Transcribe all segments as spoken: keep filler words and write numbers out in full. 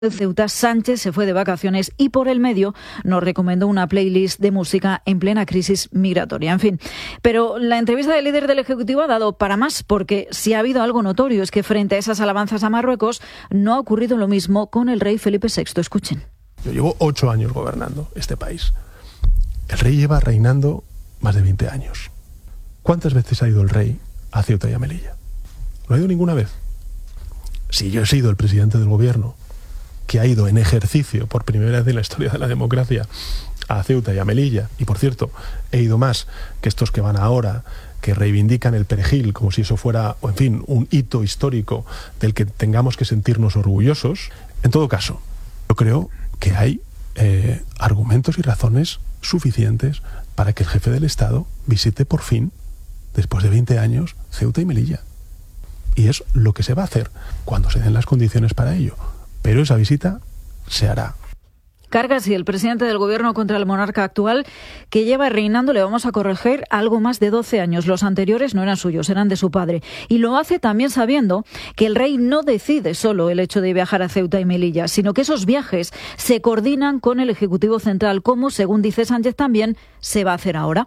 Ceuta, Sánchez se fue de vacaciones y por el medio nos recomendó una playlist de música en plena crisis migratoria. En fin, pero la entrevista del líder del Ejecutivo ha dado para más, porque si ha habido algo notorio es que frente a esas alabanzas a Marruecos no ha ocurrido lo mismo con el rey Felipe sexto. Escuchen. Yo llevo ocho años gobernando este país. El rey lleva reinando más de veinte años. ¿Cuántas veces ha ido el rey a Ceuta y a Melilla? No ha ido ninguna vez. Si yo he sido el presidente del gobierno que ha ido en ejercicio por primera vez en la historia de la democracia a Ceuta y a Melilla, y por cierto, he ido más que estos que van ahora, que reivindican el perejil como si eso fuera, o en fin, un hito histórico del que tengamos que sentirnos orgullosos. En todo caso, yo creo que hay eh, argumentos y razones suficientes para que el jefe del Estado visite por fin, después de veinte años, Ceuta y Melilla. Y es lo que se va a hacer cuando se den las condiciones para ello. Pero esa visita se hará. Carga así el presidente del gobierno contra el monarca actual, que lleva reinando, le vamos a corregir, algo más de doce años. Los anteriores no eran suyos, eran de su padre. Y lo hace también sabiendo que el rey no decide solo el hecho de viajar a Ceuta y Melilla, sino que esos viajes se coordinan con el Ejecutivo Central, como, según dice Sánchez, también se va a hacer ahora.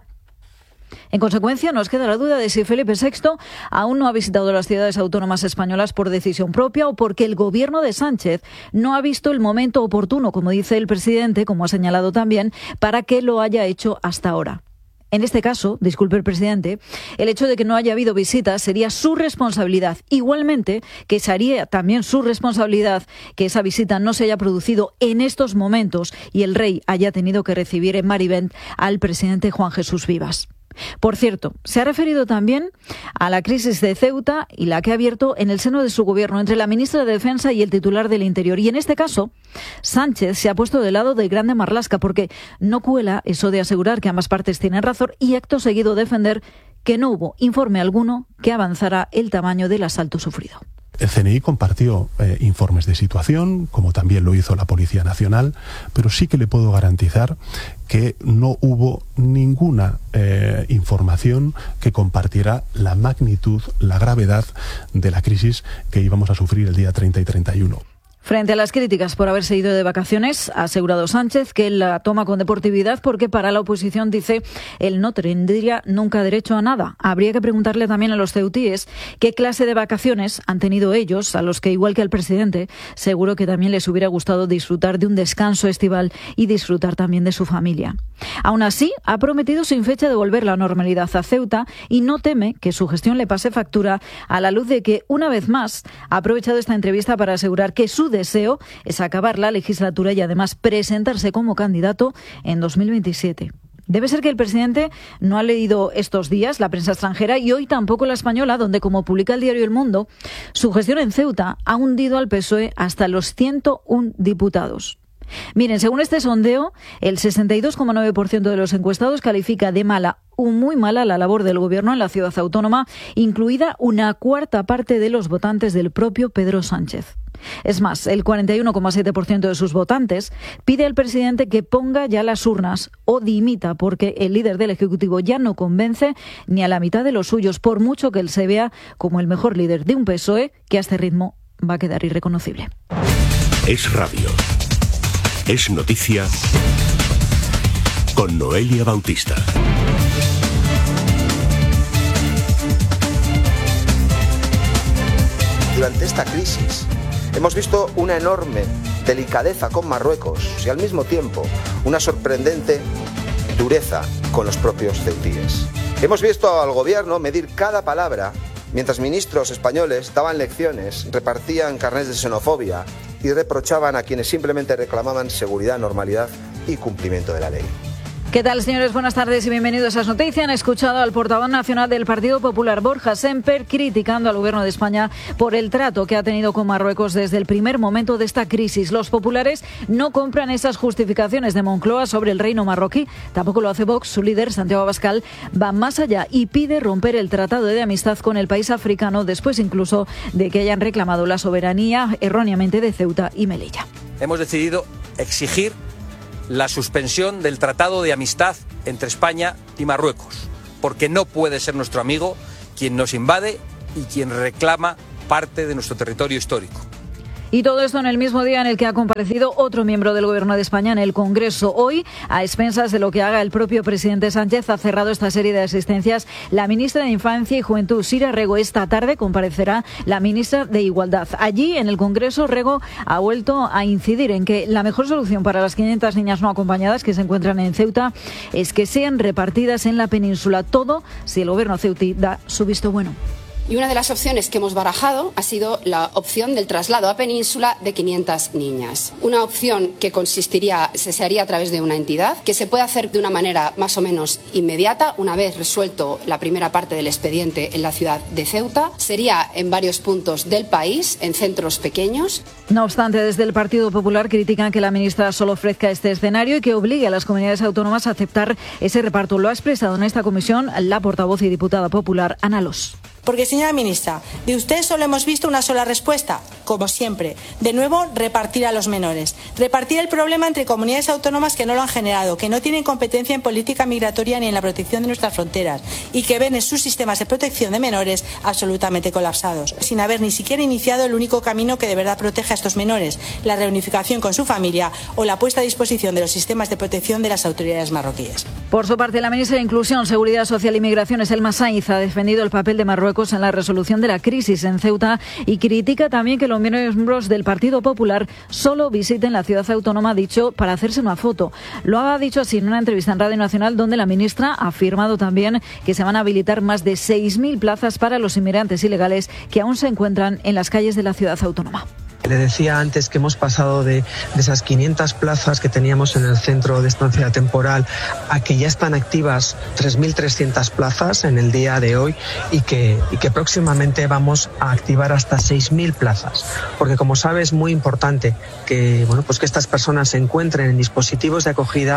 En consecuencia, nos queda la duda de si Felipe sexto aún no ha visitado las ciudades autónomas españolas por decisión propia o porque el gobierno de Sánchez no ha visto el momento oportuno, como dice el presidente, como ha señalado también, para que lo haya hecho hasta ahora. En este caso, disculpe el presidente, el hecho de que no haya habido visitas sería su responsabilidad. Igualmente, que sería también su responsabilidad que esa visita no se haya producido en estos momentos y el rey haya tenido que recibir en Marivent al presidente Juan Jesús Vivas. Por cierto, se ha referido también a la crisis de Ceuta y la que ha abierto en el seno de su gobierno entre la ministra de Defensa y el titular del Interior. Y en este caso, Sánchez se ha puesto del lado del grande Marlaska, porque no cuela eso de asegurar que ambas partes tienen razón y acto seguido defender que no hubo informe alguno que avanzara el tamaño del asalto sufrido. El C N I compartió eh, informes de situación, como también lo hizo la Policía Nacional, pero sí que le puedo garantizar que no hubo ninguna eh, información que compartiera la magnitud, la gravedad de la crisis que íbamos a sufrir el día treinta y treinta y uno. Frente a las críticas por haberse ido de vacaciones, ha asegurado Sánchez que la toma con deportividad porque para la oposición, dice, él no tendría nunca derecho a nada. Habría que preguntarle también a los ceutíes qué clase de vacaciones han tenido ellos, a los que, igual que al presidente, seguro que también les hubiera gustado disfrutar de un descanso estival y disfrutar también de su familia. Aún así, ha prometido sin fecha devolver la normalidad a Ceuta y no teme que su gestión le pase factura, a la luz de que, una vez más, ha aprovechado esta entrevista para asegurar que su deseo es acabar la legislatura y además presentarse como candidato en dos mil veintisiete. Debe ser que el presidente no ha leído estos días la prensa extranjera y hoy tampoco la española, donde, como publica el diario El Mundo, su gestión en Ceuta ha hundido al P S O E hasta los ciento uno diputados. Miren, según este sondeo, el sesenta y dos coma nueve por ciento de los encuestados califica de mala o muy mala la labor del gobierno en la ciudad autónoma, incluida una cuarta parte de los votantes del propio Pedro Sánchez. Es más, el cuarenta y uno coma siete por ciento de sus votantes pide al presidente que ponga ya las urnas o dimita, porque el líder del Ejecutivo ya no convence ni a la mitad de los suyos, por mucho que él se vea como el mejor líder de un P S O E que a este ritmo va a quedar irreconocible. Es radio. Es noticia con Noelia Bautista. Durante esta crisis hemos visto una enorme delicadeza con Marruecos y al mismo tiempo una sorprendente dureza con los propios ceutíes. Hemos visto al gobierno medir cada palabra mientras ministros españoles daban lecciones, repartían carnets de xenofobia y reprochaban a quienes simplemente reclamaban seguridad, normalidad y cumplimiento de la ley. ¿Qué tal, señores? Buenas tardes y bienvenidos a esas noticias. Han escuchado al portavoz nacional del Partido Popular, Borja Sémper, criticando al gobierno de España por el trato que ha tenido con Marruecos desde el primer momento de esta crisis. Los populares no compran esas justificaciones de Moncloa sobre el reino marroquí. Tampoco lo hace Vox. Su líder, Santiago Abascal, va más allá y pide romper el tratado de amistad con el país africano, después incluso de que hayan reclamado la soberanía erróneamente de Ceuta y Melilla. Hemos decidido exigir la suspensión del Tratado de Amistad entre España y Marruecos, porque no puede ser nuestro amigo quien nos invade y quien reclama parte de nuestro territorio histórico. Y todo esto en el mismo día en el que ha comparecido otro miembro del Gobierno de España en el Congreso. Hoy, a expensas de lo que haga el propio presidente Sánchez, ha cerrado esta serie de asistencias la ministra de Infancia y Juventud, Sira Rego. Esta tarde comparecerá la ministra de Igualdad. Allí, en el Congreso, Rego ha vuelto a incidir en que la mejor solución para las quinientas niñas no acompañadas que se encuentran en Ceuta es que sean repartidas en la península. Todo si el Gobierno ceutí da su visto bueno. Y una de las opciones que hemos barajado ha sido la opción del traslado a península de quinientas niñas. Una opción que consistiría, se haría a través de una entidad, que se puede hacer de una manera más o menos inmediata, una vez resuelto la primera parte del expediente en la ciudad de Ceuta. Sería en varios puntos del país, en centros pequeños. No obstante, desde el Partido Popular critican que la ministra solo ofrezca este escenario y que obligue a las comunidades autónomas a aceptar ese reparto. Lo ha expresado en esta comisión la portavoz y diputada popular Ana Los. Porque, señora ministra, de usted solo hemos visto una sola respuesta, como siempre. De nuevo, repartir a los menores. Repartir el problema entre comunidades autónomas que no lo han generado, que no tienen competencia en política migratoria ni en la protección de nuestras fronteras y que ven en sus sistemas de protección de menores absolutamente colapsados, sin haber ni siquiera iniciado el único camino que de verdad protege a estos menores, la reunificación con su familia o la puesta a disposición de los sistemas de protección de las autoridades marroquíes. Por su parte, la ministra de Inclusión, Seguridad Social y Migraciones, Elma Sainz, ha defendido el papel de Marruecos en la resolución de la crisis en Ceuta y critica también que los miembros del Partido Popular solo visiten la ciudad autónoma, ha dicho, para hacerse una foto. Lo ha dicho así en una entrevista en Radio Nacional, donde la ministra ha afirmado también que se van a habilitar más de seis mil plazas para los inmigrantes ilegales que aún se encuentran en las calles de la ciudad autónoma. Le decía antes que hemos pasado de, de esas quinientas plazas que teníamos en el centro de estancia temporal a que ya están activas tres mil trescientas plazas en el día de hoy y que, y que próximamente vamos a activar hasta seis mil plazas. Porque, como sabe, es muy importante que, bueno, pues que estas personas se encuentren en dispositivos de acogida.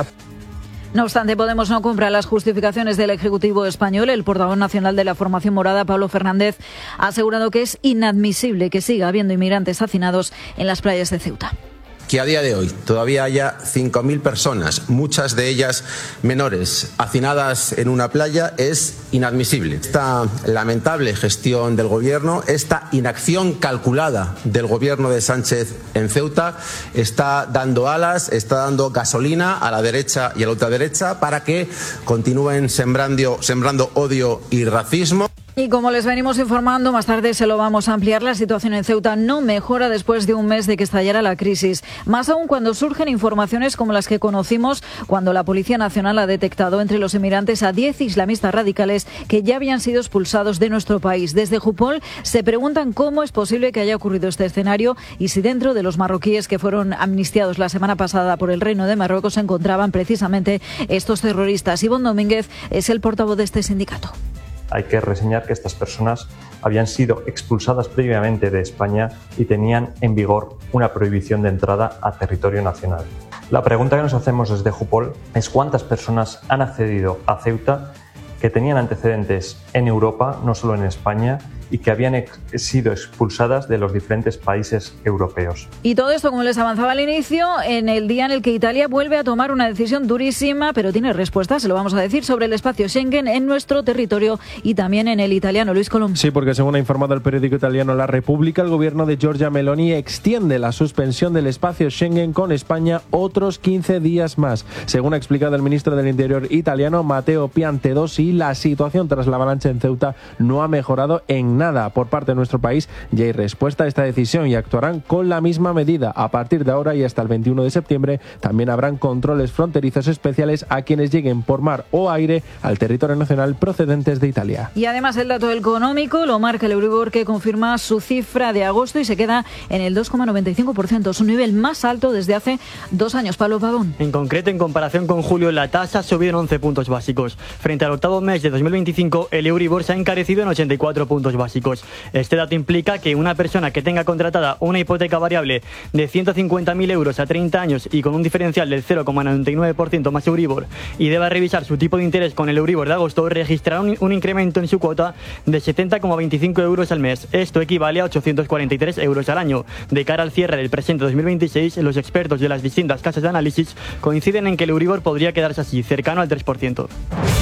No obstante, Podemos no compra las justificaciones del Ejecutivo español. El portavoz nacional de la formación morada, Pablo Fernández, ha asegurado que es inadmisible que siga habiendo inmigrantes hacinados en las playas de Ceuta. Que a día de hoy todavía haya cinco mil personas, muchas de ellas menores, hacinadas en una playa es inadmisible. Esta lamentable gestión del Gobierno, esta inacción calculada del Gobierno de Sánchez en Ceuta está dando alas, está dando gasolina a la derecha y a la ultraderecha para que continúen sembrando, sembrando odio y racismo. Y como les venimos informando, más tarde se lo vamos a ampliar, la situación en Ceuta no mejora después de un mes de que estallara la crisis. Más aún cuando surgen informaciones como las que conocimos cuando la Policía Nacional ha detectado entre los inmigrantes a diez islamistas radicales que ya habían sido expulsados de nuestro país. Desde Jupol se preguntan cómo es posible que haya ocurrido este escenario y si dentro de los marroquíes que fueron amnistiados la semana pasada por el Reino de Marruecos se encontraban precisamente estos terroristas. Ivonne Domínguez es el portavoz de este sindicato. Hay que reseñar que estas personas habían sido expulsadas previamente de España y tenían en vigor una prohibición de entrada a territorio nacional. La pregunta que nos hacemos desde Jupol es cuántas personas han accedido a Ceuta que tenían antecedentes en Europa, no solo en España, y que habían ex- sido expulsadas de los diferentes países europeos. Y todo esto, como les avanzaba al inicio, en el día en el que Italia vuelve a tomar una decisión durísima, pero tiene respuesta, se lo vamos a decir, sobre el espacio Schengen en nuestro territorio y también en el italiano. Luis Colom. Sí, porque según ha informado el periódico italiano La Repubblica, el gobierno de Giorgia Meloni extiende la suspensión del espacio Schengen con España otros quince días más. Según ha explicado el ministro del Interior italiano, Matteo Piantedosi, la situación tras la avalancha en Ceuta no ha mejorado en nada. Por parte de nuestro país ya hay respuesta a esta decisión y actuarán con la misma medida. A partir de ahora y hasta el veintiuno de septiembre también habrán controles fronterizos especiales a quienes lleguen por mar o aire al territorio nacional procedentes de Italia. Y además el dato económico lo marca el Euribor, que confirma su cifra de agosto y se queda en el dos coma noventa y cinco por ciento, su nivel más alto desde hace dos años. Pablo Pavón. En concreto, en comparación con julio, la tasa ha subido en once puntos básicos. Frente al octavo mes de dos mil veinticinco, el Euribor se ha encarecido en ochenta y cuatro puntos básicos. Este dato implica que una persona que tenga contratada una hipoteca variable de ciento cincuenta mil euros a treinta años y con un diferencial del cero coma noventa y nueve por ciento más Euribor y deba revisar su tipo de interés con el Euribor de agosto, registrará un, un incremento en su cuota de setenta coma veinticinco euros al mes. Esto equivale a ochocientos cuarenta y tres euros al año. De cara al cierre del presente dos mil veintiséis, los expertos de las distintas casas de análisis coinciden en que el Euribor podría quedarse así, cercano al tres por ciento.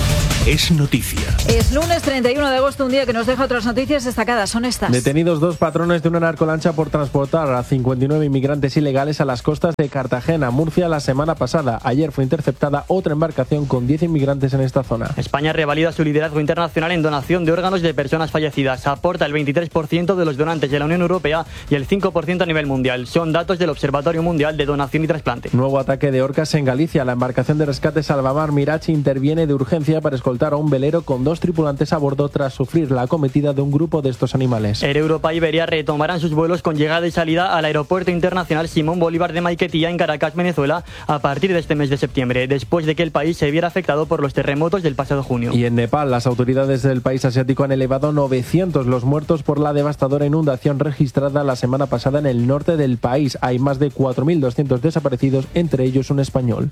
Es noticia. Es lunes treinta y uno de agosto, un día que nos deja otras noticias destacadas. Son estas. Detenidos dos patrones de una narcolancha por transportar a cincuenta y nueve inmigrantes ilegales a las costas de Cartagena, Murcia, la semana pasada. Ayer fue interceptada otra embarcación con diez inmigrantes en esta zona. España revalida su liderazgo internacional en donación de órganos de personas fallecidas. Aporta el veintitrés por ciento de los donantes de la Unión Europea y el cinco por ciento a nivel mundial. Son datos del Observatorio Mundial de Donación y Trasplante. Nuevo ataque de orcas en Galicia. La embarcación de rescate Salvamar Mirage interviene de urgencia para escoltar a un velero con dos tripulantes a bordo tras sufrir la acometida de un grupo de estos animales. Air Europa y Iberia retomarán sus vuelos con llegada y salida al Aeropuerto Internacional Simón Bolívar de Maiquetía en Caracas, Venezuela, a partir de este mes de septiembre, después de que el país se viera afectado por los terremotos del pasado junio. Y en Nepal, las autoridades del país asiático han elevado novecientos los muertos por la devastadora inundación registrada la semana pasada en el norte del país. Hay más de cuatro mil doscientos desaparecidos, entre ellos un español.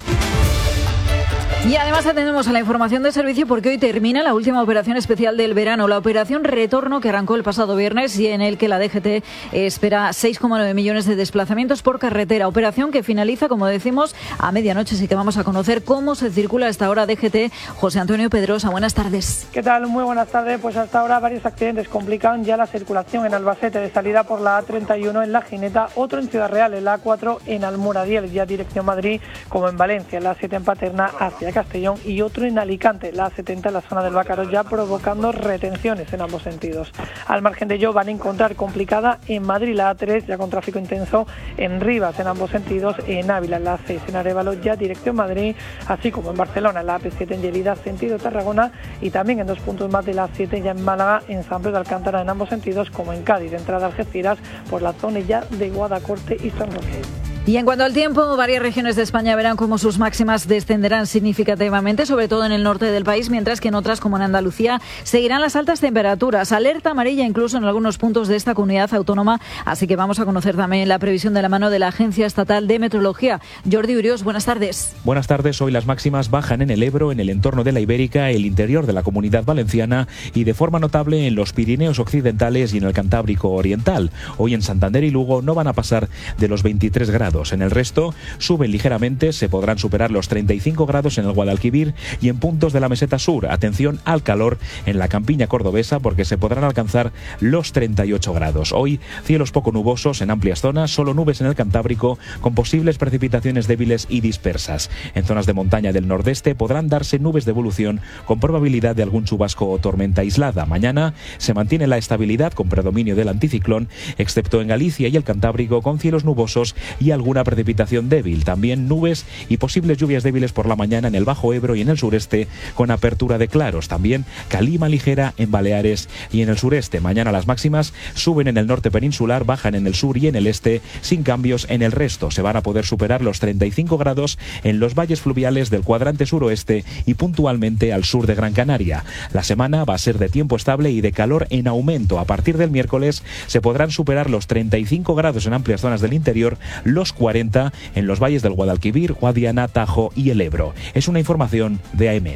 Y además atendemos a la información de servicio porque hoy termina la última operación especial del verano, la operación Retorno, que arrancó el pasado viernes y en el que la D G T espera seis coma nueve millones de desplazamientos por carretera. Operación que finaliza, como decimos, a medianoche. Así que vamos a conocer cómo se circula a esta hora D G T. José Antonio Pedrosa, buenas tardes. ¿Qué tal? Muy buenas tardes. Pues hasta ahora varios accidentes complican ya la circulación en Albacete, de salida por la A treinta y uno en La Gineta, otro en Ciudad Real, en la A cuatro en Almoradiel, ya dirección Madrid, como en Valencia, en la A siete en Paterna hacia Castellón y otro en Alicante, la A setenta en la zona del Bácaro, ya provocando retenciones en ambos sentidos. Al margen de ello van a encontrar complicada en Madrid la A tres, ya con tráfico intenso en Rivas en ambos sentidos, en Ávila en la A seis en Arévalo, ya dirección Madrid, así como en Barcelona en la A P siete en Lleida sentido Tarragona y también en dos puntos más de la A siete ya en Málaga, en San Pedro de Alcántara en ambos sentidos, como en Cádiz de entrada a Algeciras por la zona ya de Guadacorte y San Roque. Y en cuanto al tiempo, varias regiones de España verán cómo sus máximas descenderán significativamente, sobre todo en el norte del país, mientras que en otras, como en Andalucía, seguirán las altas temperaturas. Alerta amarilla incluso en algunos puntos de esta comunidad autónoma, así que vamos a conocer también la previsión de la mano de la Agencia Estatal de Meteorología. Jordi Urios, buenas tardes. Buenas tardes. Hoy las máximas bajan en el Ebro, en el entorno de la Ibérica, el interior de la Comunidad Valenciana y de forma notable en los Pirineos occidentales y en el Cantábrico oriental. Hoy en Santander y Lugo no van a pasar de los veintitrés grados. En el resto suben ligeramente, se podrán superar los treinta y cinco grados en el Guadalquivir y en puntos de la meseta sur. Atención al calor en la campiña cordobesa porque se podrán alcanzar los treinta y ocho grados. Hoy cielos poco nubosos en amplias zonas, solo nubes en el Cantábrico con posibles precipitaciones débiles y dispersas. En zonas de montaña del nordeste podrán darse nubes de evolución con probabilidad de algún chubasco o tormenta aislada. Mañana se mantiene la estabilidad con predominio del anticiclón, excepto en Galicia y el Cantábrico con cielos nubosos y algún alguna precipitación débil, también nubes y posibles lluvias débiles por la mañana en el Bajo Ebro y en el sureste con apertura de claros, también calima ligera en Baleares y en el sureste. Mañana las máximas suben en el norte peninsular, bajan en el sur y en el este, sin cambios en el resto. Se van a poder superar los treinta y cinco grados en los valles fluviales del cuadrante suroeste y puntualmente al sur de Gran Canaria. La semana va a ser de tiempo estable y de calor en aumento. A partir del miércoles se podrán superar los treinta y cinco grados en amplias zonas del interior, los cuarenta en los valles del Guadalquivir, Guadiana, Tajo y el Ebro. Es una información de AEMET.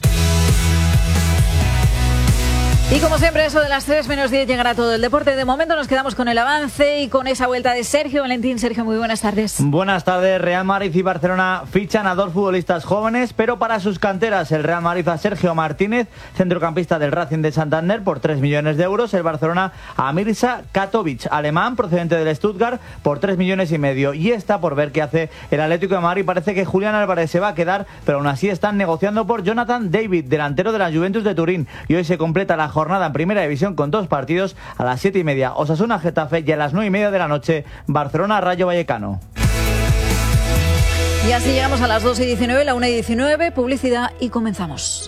Y como siempre, eso de las tres menos diez llegará todo el deporte. De momento nos quedamos con el avance y con esa vuelta de Sergio Valentín. Sergio, muy buenas tardes. Buenas tardes. Real Madrid y Barcelona fichan a dos futbolistas jóvenes, pero para sus canteras. El Real Madrid a Sergio Martínez, centrocampista del Racing de Santander, por tres millones de euros. El Barcelona a Mirza Katovic, alemán, procedente del Stuttgart, por tres millones y medio. Y está por ver qué hace el Atlético de Madrid. Parece que Julián Álvarez se va a quedar, pero aún así están negociando por Jonathan David, delantero de la Juventus de Turín. Y hoy se completa la jornada en Primera División con dos partidos. A las siete y media Osasuna Getafe y a las nueve y media de la noche Barcelona Rayo Vallecano. Y así llegamos a las dos y diecinueve, la una y diecinueve, publicidad y comenzamos.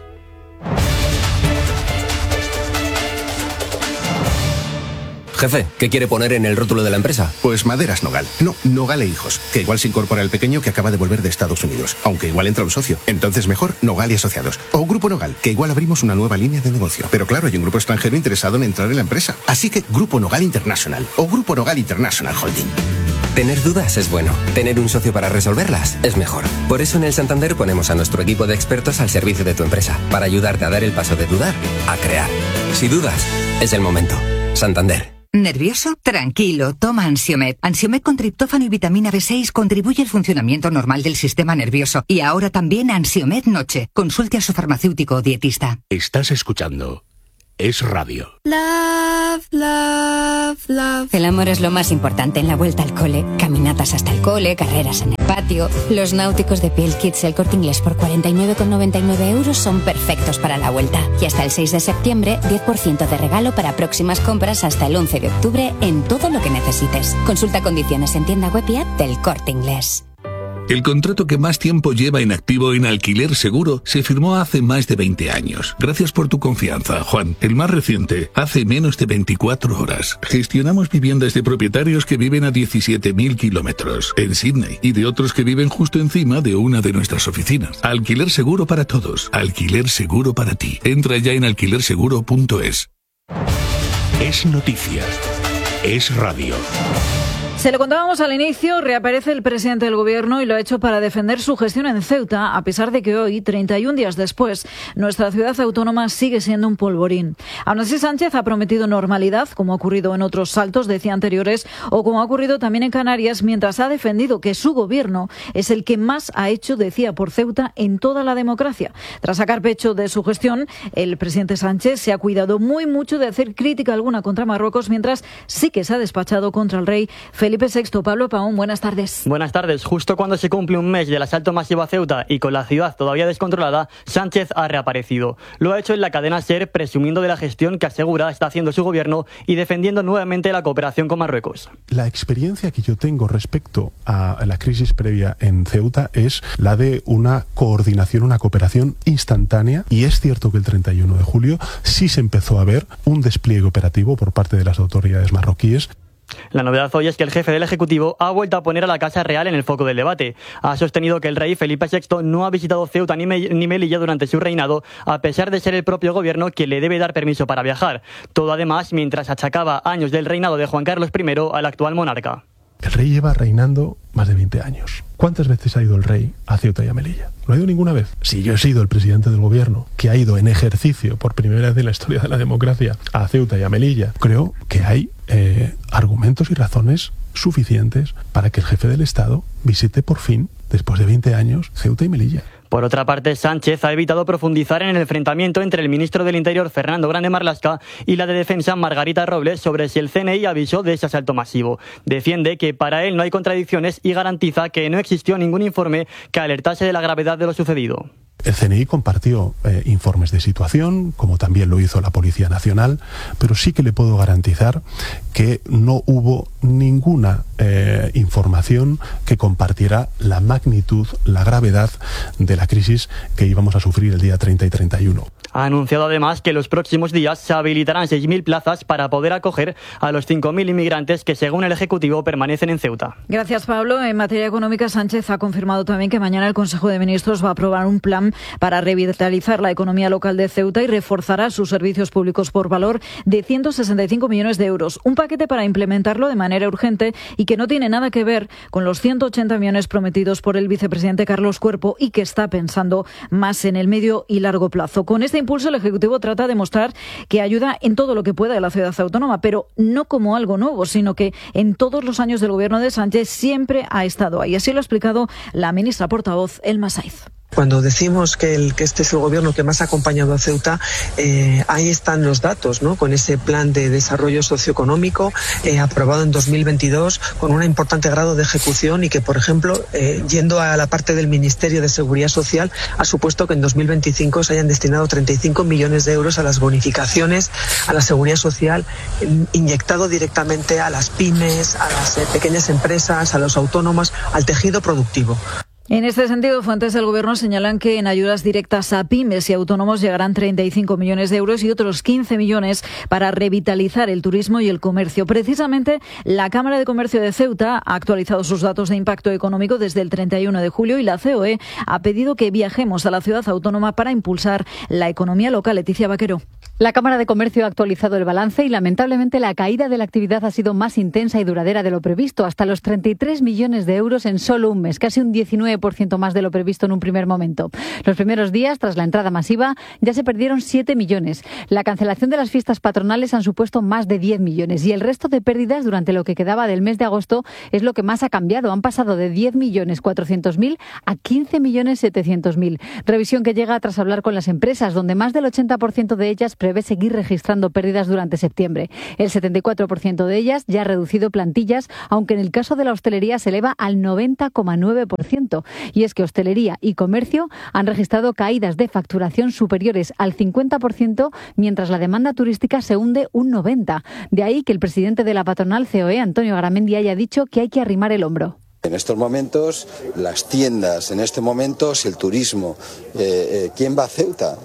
Jefe, ¿qué quiere poner en el rótulo de la empresa? Pues Maderas Nogal. No, Nogal e Hijos, que igual se incorpora el pequeño que acaba de volver de Estados Unidos, aunque igual entra un socio. Entonces mejor Nogal y Asociados. O Grupo Nogal, que igual abrimos una nueva línea de negocio. Pero claro, hay un grupo extranjero interesado en entrar en la empresa. Así que Grupo Nogal International o Grupo Nogal International Holding. Tener dudas es bueno. Tener un socio para resolverlas es mejor. Por eso en el Santander ponemos a nuestro equipo de expertos al servicio de tu empresa, para ayudarte a dar el paso de dudar a crear. Si dudas, es el momento. Santander. ¿Nervioso? Tranquilo, toma Ansiomed. Ansiomed con triptófano y vitamina B seis contribuye al funcionamiento normal del sistema nervioso. Y ahora también Ansiomed Noche. Consulte a su farmacéutico o dietista. Estás escuchando Es Radio. Love, love, love. El amor es lo más importante en la vuelta al cole. Caminatas hasta el cole, carreras en el patio. Los náuticos de Piel Kids El Corte Inglés por cuarenta y nueve con noventa y nueve euros son perfectos para la vuelta. Y hasta el seis de septiembre, diez por ciento de regalo para próximas compras hasta el once de octubre en todo lo que necesites. Consulta condiciones en tienda web y app del Corte Inglés. El contrato que más tiempo lleva en activo en Alquiler Seguro se firmó hace más de veinte años. Gracias por tu confianza, Juan. El más reciente, hace menos de veinticuatro horas. Gestionamos viviendas de propietarios que viven a diecisiete mil kilómetros en Sydney y de otros que viven justo encima de una de nuestras oficinas. Alquiler Seguro para todos. Alquiler Seguro para ti. Entra ya en alquiler seguro punto es. Es noticia. Es radio. Se lo contábamos al inicio, reaparece el presidente del Gobierno y lo ha hecho para defender su gestión en Ceuta, a pesar de que hoy, treinta y un días después, nuestra ciudad autónoma sigue siendo un polvorín. Aún así, Sánchez ha prometido normalidad, como ha ocurrido en otros saltos, decía anteriores, o como ha ocurrido también en Canarias, mientras ha defendido que su Gobierno es el que más ha hecho, decía, por Ceuta en toda la democracia. Tras sacar pecho de su gestión, el presidente Sánchez se ha cuidado muy mucho de hacer crítica alguna contra Marruecos, mientras sí que se ha despachado contra el rey Felipe sexto. Pablo Paón, buenas tardes. Buenas tardes. Justo cuando se cumple un mes del asalto masivo a Ceuta y con la ciudad todavía descontrolada, Sánchez ha reaparecido. Lo ha hecho en la cadena SER, presumiendo de la gestión que asegura está haciendo su gobierno y defendiendo nuevamente la cooperación con Marruecos. La experiencia que yo tengo respecto a la crisis previa en Ceuta es la de una coordinación, una cooperación instantánea, y es cierto que el treinta y uno de julio sí se empezó a ver un despliegue operativo por parte de las autoridades marroquíes. La novedad hoy es que el jefe del Ejecutivo ha vuelto a poner a la Casa Real en el foco del debate. Ha sostenido que el rey Felipe sexto no ha visitado Ceuta ni, Me- ni Melilla durante su reinado, a pesar de ser el propio gobierno quien le debe dar permiso para viajar. Todo además mientras achacaba años del reinado de Juan Carlos primero al actual monarca. El rey lleva reinando más de veinte años. ¿Cuántas veces ha ido el rey a Ceuta y a Melilla? ¿No ha ido ninguna vez? Si yo he sido el presidente del gobierno que ha ido en ejercicio por primera vez en la historia de la democracia a Ceuta y a Melilla, creo que hay eh, argumentos y razones suficientes para que el jefe del Estado visite por fin, después de veinte años, Ceuta y Melilla. Por otra parte, Sánchez ha evitado profundizar en el enfrentamiento entre el ministro del Interior, Fernando Grande Marlaska, y la de Defensa, Margarita Robles, sobre si el C N I avisó de ese asalto masivo. Defiende que para él no hay contradicciones y garantiza que no existió ningún informe que alertase de la gravedad de lo sucedido. El C N I compartió eh, informes de situación, como también lo hizo la Policía Nacional, pero sí que le puedo garantizar que no hubo ninguna eh, información que compartiera la magnitud, la gravedad de la crisis que íbamos a sufrir el día treinta y treinta y uno. Ha anunciado además que los próximos días se habilitarán seis mil plazas para poder acoger a los cinco mil inmigrantes que, según el Ejecutivo, permanecen en Ceuta. Gracias, Pablo. En materia económica, Sánchez ha confirmado también que mañana el Consejo de Ministros va a aprobar un plan para revitalizar la economía local de Ceuta y reforzará sus servicios públicos por valor de ciento sesenta y cinco millones de euros. Un paquete para implementarlo de manera urgente y que no tiene nada que ver con los ciento ochenta millones prometidos por el vicepresidente Carlos Cuerpo y que está pensando más en el medio y largo plazo. Con este impulso, el Ejecutivo trata de mostrar que ayuda en todo lo que pueda a la ciudad autónoma, pero no como algo nuevo, sino que en todos los años del gobierno de Sánchez siempre ha estado ahí. Así lo ha explicado la ministra portavoz, Elma Saiz. Cuando decimos que, el, que este es el gobierno que más ha acompañado a Ceuta, eh, ahí están los datos, ¿no? Con ese plan de desarrollo socioeconómico eh, aprobado en dos mil veintidós con un importante grado de ejecución y que, por ejemplo, eh, yendo a la parte del Ministerio de Seguridad Social, ha supuesto que en dos mil veinticinco se hayan destinado treinta y cinco millones de euros a las bonificaciones, a la seguridad social, inyectado directamente a las pymes, a las eh, pequeñas empresas, a los autónomos, al tejido productivo. En este sentido, fuentes del Gobierno señalan que en ayudas directas a pymes y autónomos llegarán treinta y cinco millones de euros y otros quince millones para revitalizar el turismo y el comercio. Precisamente, la Cámara de Comercio de Ceuta ha actualizado sus datos de impacto económico desde el treinta y uno de julio y la C O E ha pedido que viajemos a la ciudad autónoma para impulsar la economía local. Leticia Vaquero. La Cámara de Comercio ha actualizado el balance y lamentablemente la caída de la actividad ha sido más intensa y duradera de lo previsto, hasta los treinta y tres millones de euros en solo un mes, casi un diecinueve nueve por ciento más de lo previsto en un primer momento. Los primeros días, tras la entrada masiva, ya se perdieron siete millones. La cancelación de las fiestas patronales han supuesto más de diez millones y el resto de pérdidas durante lo que quedaba del mes de agosto es lo que más ha cambiado. Han pasado de diez millones cuatrocientos mil a quince millones setecientos mil. Revisión que llega tras hablar con las empresas, donde más del ochenta por ciento de ellas prevé seguir registrando pérdidas durante septiembre. El setenta y cuatro por ciento de ellas ya ha reducido plantillas, aunque en el caso de la hostelería se eleva al noventa coma nueve por ciento. Y es que hostelería y comercio han registrado caídas de facturación superiores al cincuenta por ciento, mientras la demanda turística se hunde un noventa por ciento. De ahí que el presidente de la patronal C O E, Antonio Garamendi, haya dicho que hay que arrimar el hombro. En estos momentos, las tiendas, en este momento, si el turismo, eh, eh, ¿quién va a Ceuta?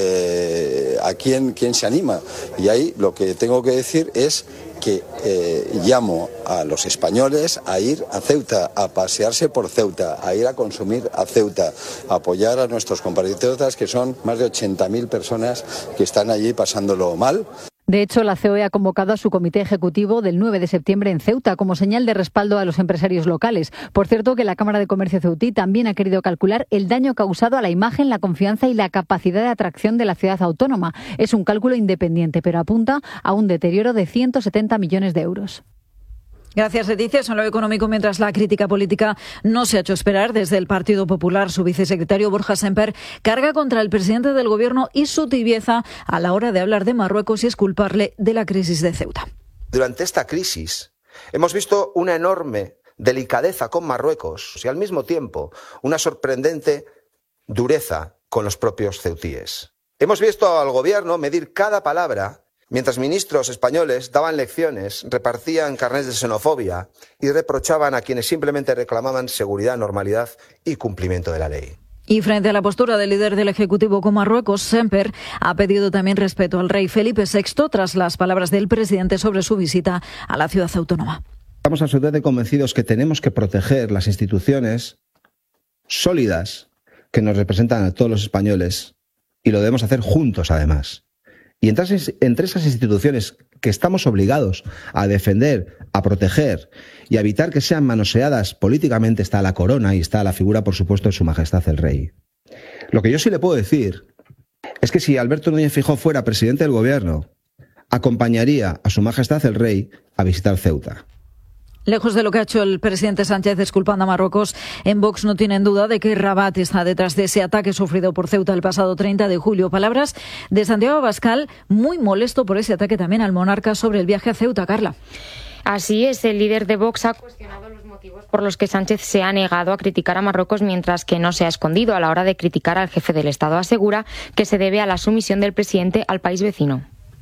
Eh, ¿A quién, quién se anima? Y ahí lo que tengo que decir es que eh, llamo a los españoles a ir a Ceuta, a pasearse por Ceuta, a ir a consumir a Ceuta, a apoyar a nuestros compatriotas, que son más de ochenta mil personas que están allí pasándolo mal. De hecho, la C O E ha convocado a su comité ejecutivo del nueve de septiembre en Ceuta como señal de respaldo a los empresarios locales. Por cierto, que la Cámara de Comercio ceutí también ha querido calcular el daño causado a la imagen, la confianza y la capacidad de atracción de la ciudad autónoma. Es un cálculo independiente, pero apunta a un deterioro de ciento setenta millones de euros. Gracias, Leticia. En lo económico, mientras la crítica política no se ha hecho esperar, desde el Partido Popular, su vicesecretario Borja Semper carga contra el presidente del Gobierno y su tibieza a la hora de hablar de Marruecos y exculparle de la crisis de Ceuta. Durante esta crisis hemos visto una enorme delicadeza con Marruecos y al mismo tiempo una sorprendente dureza con los propios ceutíes. Hemos visto al Gobierno medir cada palabra mientras ministros españoles daban lecciones, repartían carnets de xenofobia y reprochaban a quienes simplemente reclamaban seguridad, normalidad y cumplimiento de la ley. Y frente a la postura del líder del Ejecutivo con Marruecos, Semper ha pedido también respeto al rey Felipe sexto tras las palabras del presidente sobre su visita a la ciudad autónoma. Estamos absolutamente convencidos que tenemos que proteger las instituciones sólidas que nos representan a todos los españoles y lo debemos hacer juntos, además. Y entre esas, entre esas instituciones que estamos obligados a defender, a proteger y a evitar que sean manoseadas políticamente está la corona y está la figura, por supuesto, de Su Majestad el Rey. Lo que yo sí le puedo decir es que si Alberto Núñez Feijóo fuera presidente del Gobierno, acompañaría a Su Majestad el Rey a visitar Ceuta. Lejos de lo que ha hecho el presidente Sánchez exculpando a Marruecos, en Vox no tienen duda de que Rabat está detrás de ese ataque sufrido por Ceuta el pasado treinta de julio. Palabras de Santiago Abascal, muy molesto por ese ataque también al monarca sobre el viaje a Ceuta. Carla. Así es, el líder de Vox ha cuestionado los motivos por los que Sánchez se ha negado a criticar a Marruecos, mientras que no se ha escondido a la hora de criticar al jefe del Estado. Asegura que se debe a la sumisión del presidente al país vecino.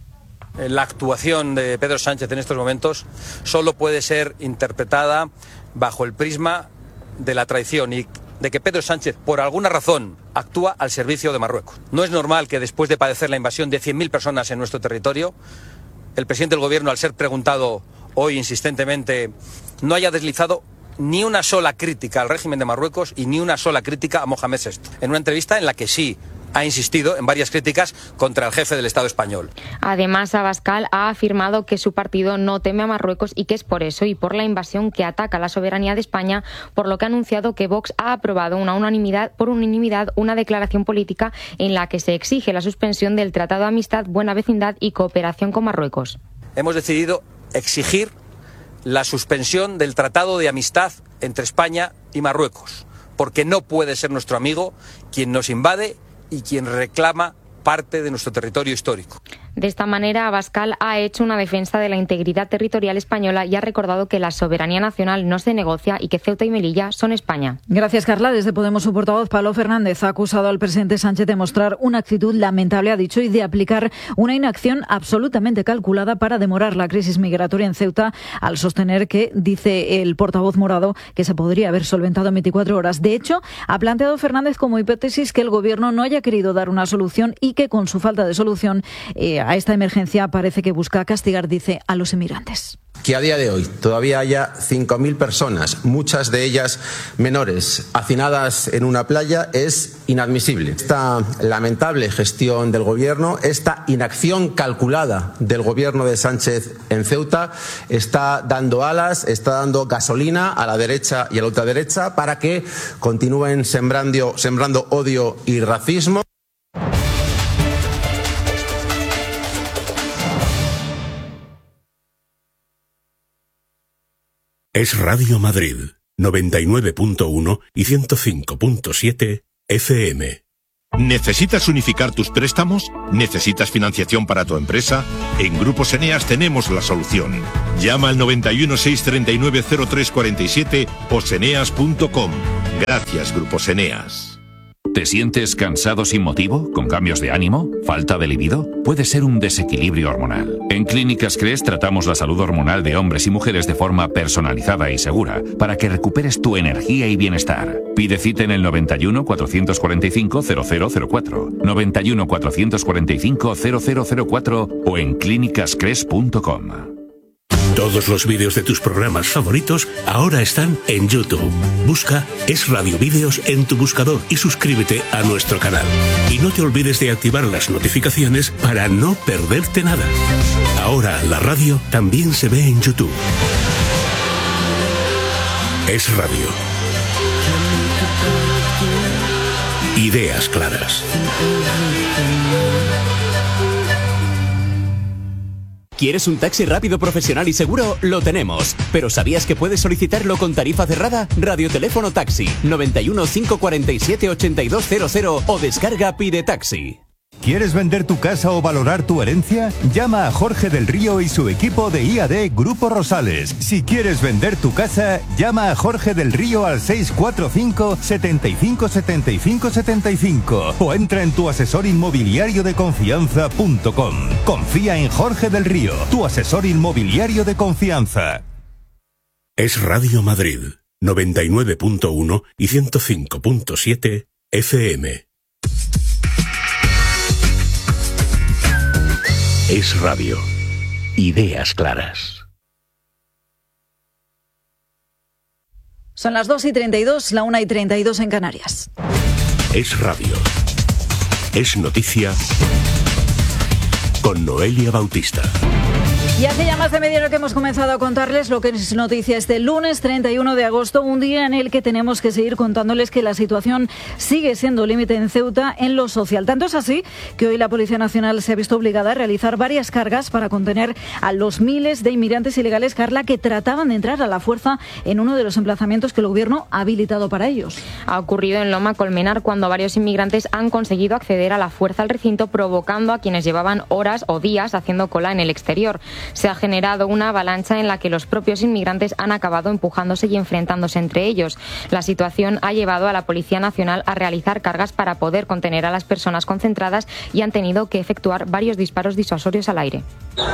La actuación de Pedro Sánchez en estos momentos solo puede ser interpretada bajo el prisma de la traición y de que Pedro Sánchez, por alguna razón, actúa al servicio de Marruecos. No es normal que después de padecer la invasión de cien mil personas en nuestro territorio, el presidente del Gobierno, al ser preguntado hoy insistentemente, no haya deslizado ni una sola crítica al régimen de Marruecos y ni una sola crítica a Mohamed sexto. En una entrevista en la que sí ha insistido en varias críticas contra el jefe del Estado español. Además, Abascal ha afirmado que su partido no teme a Marruecos y que es por eso y por la invasión que ataca la soberanía de España, por lo que ha anunciado que Vox ha aprobado una unanimidad, por unanimidad una declaración política en la que se exige la suspensión del Tratado de Amistad, Buena Vecindad y Cooperación con Marruecos. Hemos decidido exigir la suspensión del Tratado de Amistad entre España y Marruecos, porque no puede ser nuestro amigo quien nos invade y quien reclama parte de nuestro territorio histórico. De esta manera, Abascal ha hecho una defensa de la integridad territorial española y ha recordado que la soberanía nacional no se negocia y que Ceuta y Melilla son España. Gracias, Carla. Desde Podemos, su portavoz, Pablo Fernández, ha acusado al presidente Sánchez de mostrar una actitud lamentable, ha dicho, y de aplicar una inacción absolutamente calculada para demorar la crisis migratoria en Ceuta, al sostener que, dice el portavoz morado, que se podría haber solventado en veinticuatro horas. De hecho, ha planteado Fernández como hipótesis que el Gobierno no haya querido dar una solución y que con su falta de solución eh, a esta emergencia parece que busca castigar, dice, a los emigrantes. Que a día de hoy todavía haya cinco mil personas, muchas de ellas menores, hacinadas en una playa es inadmisible. Esta lamentable gestión del Gobierno, esta inacción calculada del Gobierno de Sánchez en Ceuta está dando alas, está dando gasolina a la derecha y a la ultraderecha para que continúen sembrando, sembrando odio y racismo. Es Radio Madrid, noventa y nueve punto uno y ciento cinco punto siete F M. ¿Necesitas unificar tus préstamos? ¿Necesitas financiación para tu empresa? En Grupos Eneas tenemos la solución. Llama al noventa y uno, seiscientos treinta y nueve, cero tres cuarenta y siete o seneas punto com. Gracias, Grupos Eneas. ¿Te sientes cansado sin motivo? ¿Con cambios de ánimo? ¿Falta de libido? Puede ser un desequilibrio hormonal. En Clínicas Cres tratamos la salud hormonal de hombres y mujeres de forma personalizada y segura para que recuperes tu energía y bienestar. Pide cita en el noventa y uno, cuatrocientos cuarenta y cinco, cero cero cero cuatro, noventa y uno, cuatrocientos cuarenta y cinco, cero cero cero cuatro o en clínicas cres punto com. Todos los vídeos de tus programas favoritos ahora están en YouTube. Busca Es Radio Vídeos en tu buscador y suscríbete a nuestro canal. Y no te olvides de activar las notificaciones para no perderte nada. Ahora la radio también se ve en YouTube. Es Radio. Ideas claras. ¿Quieres un taxi rápido, profesional y seguro? Lo tenemos. ¿Pero sabías que puedes solicitarlo con tarifa cerrada? Radioteléfono Taxi, noventa y uno, cinco cuarenta y siete, ochenta y dos cero cero o descarga Pide Taxi. ¿Quieres vender tu casa o valorar tu herencia? Llama a Jorge del Río y su equipo de I A D Grupo Rosales. Si quieres vender tu casa, llama a Jorge del Río al seis cuatro cinco, setenta y cinco, setenta y cinco, setenta y cinco o entra en tu asesor inmobiliario de confianza punto com. Confía en Jorge del Río, tu asesor inmobiliario de confianza. Es Radio Madrid, noventa y nueve punto uno y ciento cinco punto siete F M. Es Radio. Ideas claras. Son las dos y treinta y dos, la una y treinta y dos en Canarias. Es Radio. Es noticia con Noelia Bautista. Y hace ya más de media hora que hemos comenzado a contarles lo que es noticia este lunes treinta y uno de agosto, un día en el que tenemos que seguir contándoles que la situación sigue siendo límite en Ceuta en lo social. Tanto es así que hoy la Policía Nacional se ha visto obligada a realizar varias cargas para contener a los miles de inmigrantes ilegales, Carla, que trataban de entrar a la fuerza en uno de los emplazamientos que el Gobierno ha habilitado para ellos. Ha ocurrido en Loma Colmenar cuando varios inmigrantes han conseguido acceder a la fuerza al recinto, provocando a quienes llevaban horas o días haciendo cola en el exterior. Se ha generado una avalancha en la que los propios inmigrantes han acabado empujándose y enfrentándose entre ellos. La situación ha llevado a la Policía Nacional a realizar cargas para poder contener a las personas concentradas y han tenido que efectuar varios disparos disuasorios al aire.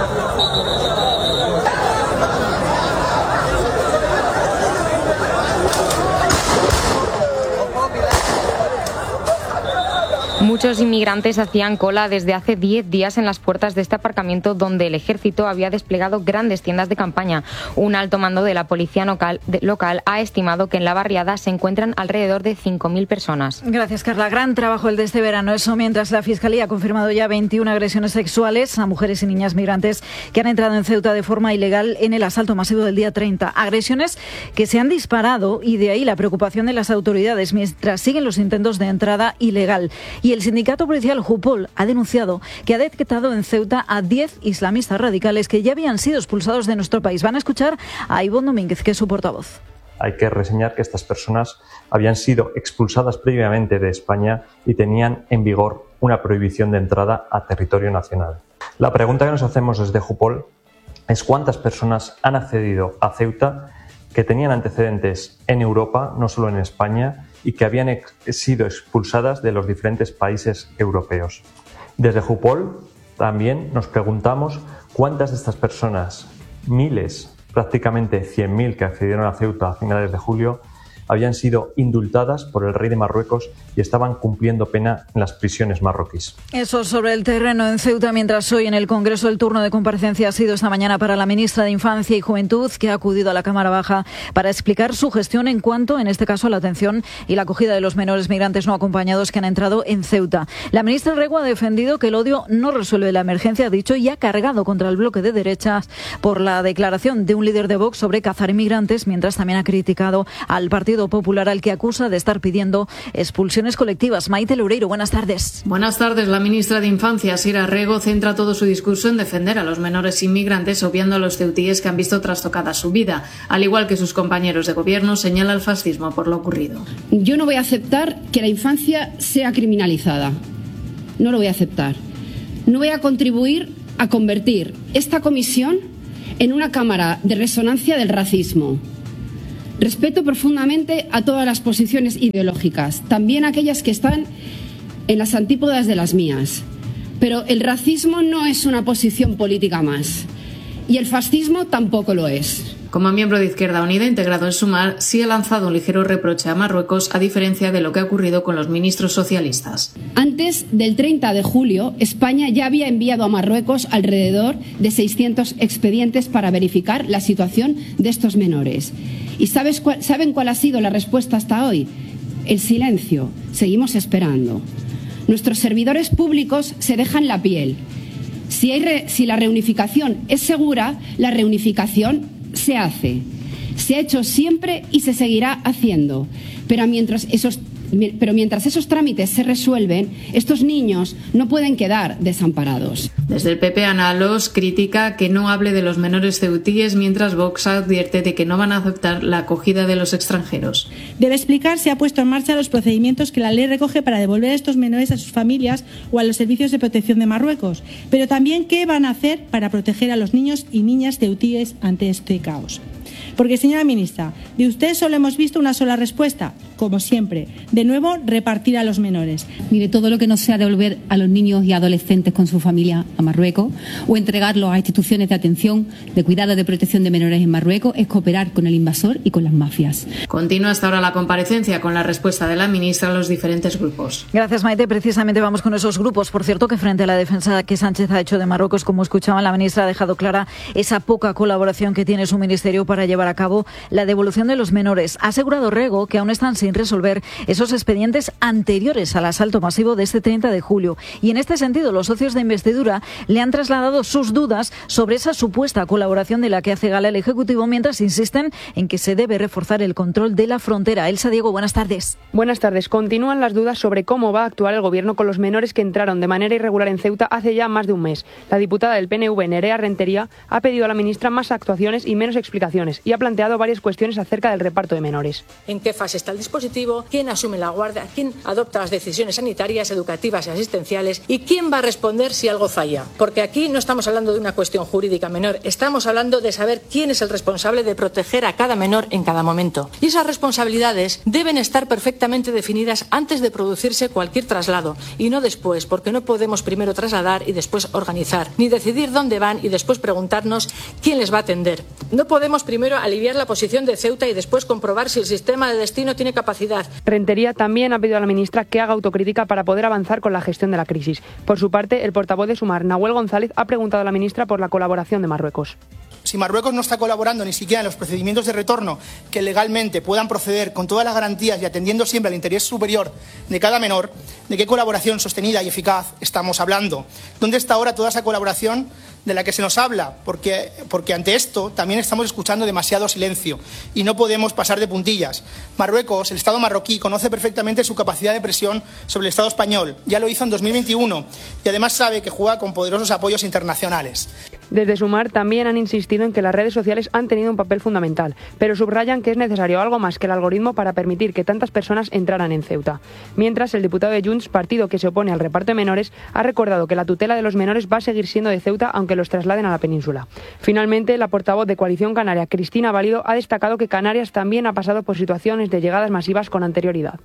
Muchos inmigrantes hacían cola desde hace diez días en las puertas de este aparcamiento donde el ejército había desplegado grandes tiendas de campaña. Un alto mando de la policía local, de, local ha estimado que en la barriada se encuentran alrededor de cinco mil personas. Gracias, Carla. Gran trabajo el de este verano. Eso mientras la Fiscalía ha confirmado ya veintiuna agresiones sexuales a mujeres y niñas migrantes que han entrado en Ceuta de forma ilegal en el asalto masivo del día treinta. Agresiones que se han disparado y de ahí la preocupación de las autoridades mientras siguen los intentos de entrada ilegal. Y el sindicato policial Jupol ha denunciado que ha detectado en Ceuta a diez islamistas radicales que ya habían sido expulsados de nuestro país. Van a escuchar a Ivonne Domínguez, que es su portavoz. Hay que reseñar que estas personas habían sido expulsadas previamente de España y tenían en vigor una prohibición de entrada a territorio nacional. La pregunta que nos hacemos desde Jupol es cuántas personas han accedido a Ceuta que tenían antecedentes en Europa, no solo en España, y que habían ex- sido expulsadas de los diferentes países europeos. Desde Jupol también nos preguntamos cuántas de estas personas, miles, prácticamente cien mil que accedieron a Ceuta a finales de julio, habían sido indultadas por el rey de Marruecos y estaban cumpliendo pena en las prisiones marroquíes. Eso sobre el terreno en Ceuta, mientras hoy en el Congreso el turno de comparecencia ha sido esta mañana para la ministra de Infancia y Juventud, que ha acudido a la Cámara Baja para explicar su gestión en cuanto, en este caso, a la atención y la acogida de los menores migrantes no acompañados que han entrado en Ceuta. La ministra Rego ha defendido que el odio no resuelve la emergencia, ha dicho, y ha cargado contra el bloque de derechas por la declaración de un líder de Vox sobre cazar inmigrantes, mientras también ha criticado al Partido Popular, al que acusa de estar pidiendo expulsiones colectivas. Maite Loureiro, buenas tardes. Buenas tardes. La ministra de Infancia, Sira Rego, centra todo su discurso en defender a los menores inmigrantes, obviando a los ceutíes que han visto trastocada su vida. Al igual que sus compañeros de gobierno, señala el fascismo por lo ocurrido. Yo no voy a aceptar que la infancia sea criminalizada. No lo voy a aceptar. No voy a contribuir a convertir esta comisión en una cámara de resonancia del racismo. Respeto profundamente a todas las posiciones ideológicas, también aquellas que están en las antípodas de las mías. Pero el racismo no es una posición política más, y el fascismo tampoco lo es. Como miembro de Izquierda Unida integrado en Sumar, sí ha lanzado un ligero reproche a Marruecos, a diferencia de lo que ha ocurrido con los ministros socialistas. Antes del treinta de julio, España ya había enviado a Marruecos alrededor de seiscientos expedientes para verificar la situación de estos menores. ¿Y sabes cuál, saben cuál ha sido la respuesta hasta hoy? El silencio. Seguimos esperando. Nuestros servidores públicos se dejan la piel. Si, hay re, si la reunificación es segura, la reunificación se hace. Se ha hecho siempre y se seguirá haciendo. Pero mientras esos, pero mientras esos trámites se resuelven, estos niños no pueden quedar desamparados. Desde el P P, Ana Alós critica que no hable de los menores ceutíes, mientras Vox advierte de que no van a aceptar la acogida de los extranjeros. Debe explicar si ha puesto en marcha los procedimientos que la ley recoge para devolver a estos menores a sus familias o a los servicios de protección de Marruecos, pero también qué van a hacer para proteger a los niños y niñas ceutíes ante este caos. Porque, señora ministra, de usted solo hemos visto una sola respuesta, como siempre. De nuevo, repartir a los menores. Mire, todo lo que no sea devolver a los niños y adolescentes con su familia a Marruecos o entregarlos a instituciones de atención, de cuidado, de protección de menores en Marruecos es cooperar con el invasor y con las mafias. Continúa hasta ahora la comparecencia con la respuesta de la ministra a los diferentes grupos. Gracias, Maite. Precisamente vamos con esos grupos. Por cierto, que frente a la defensa que Sánchez ha hecho de Marruecos, como escuchaban, la ministra ha dejado clara esa poca colaboración que tiene su ministerio para llevar a cabo la devolución de los menores. Ha asegurado Rego que aún están sin resolver esos expedientes anteriores al asalto masivo de este treinta de julio. Y en este sentido, los socios de investidura le han trasladado sus dudas sobre esa supuesta colaboración de la que hace gala el Ejecutivo, mientras insisten en que se debe reforzar el control de la frontera. Elsa Diego, buenas tardes. Buenas tardes. Continúan las dudas sobre cómo va a actuar el Gobierno con los menores que entraron de manera irregular en Ceuta hace ya más de un mes. La diputada del P N V, Nerea Rentería, ha pedido a la ministra más actuaciones y menos explicaciones y ha planteado varias cuestiones acerca del reparto de menores. ¿En qué fase está el dispositivo? ¿Quién asume la guardia? ¿Quién adopta las decisiones sanitarias, educativas y asistenciales? ¿Y quién va a responder si algo falla? Porque aquí no estamos hablando de una cuestión jurídica menor, estamos hablando de saber quién es el responsable de proteger a cada menor en cada momento. Y esas responsabilidades deben estar perfectamente definidas antes de producirse cualquier traslado y no después, porque no podemos primero trasladar y después organizar, ni decidir dónde van y después preguntarnos quién les va a atender. No podemos primero aliviar la posición de Ceuta y después comprobar si el sistema de destino tiene capacidad. Rentería también ha pedido a la ministra que haga autocrítica para poder avanzar con la gestión de la crisis. Por su parte, el portavoz de Sumar, Nahuel González, ha preguntado a la ministra por la colaboración de Marruecos. Si Marruecos no está colaborando ni siquiera en los procedimientos de retorno que legalmente puedan proceder con todas las garantías y atendiendo siempre al interés superior de cada menor, ¿de qué colaboración sostenida y eficaz estamos hablando? ¿Dónde está ahora toda esa colaboración de la que se nos habla? Porque, porque ante esto también estamos escuchando demasiado silencio y no podemos pasar de puntillas. Marruecos, el Estado marroquí, conoce perfectamente su capacidad de presión sobre el Estado español. Ya lo hizo en dos mil veintiuno y además sabe que juega con poderosos apoyos internacionales. Desde Sumar también han insistido en que las redes sociales han tenido un papel fundamental, pero subrayan que es necesario algo más que el algoritmo para permitir que tantas personas entraran en Ceuta. Mientras, el diputado de Junts, partido que se opone al reparto de menores, ha recordado que la tutela de los menores va a seguir siendo de Ceuta aunque los trasladen a la península. Finalmente, la portavoz de Coalición Canaria, Cristina Valido, ha destacado que Canarias también ha pasado por situaciones de llegadas masivas con anterioridad.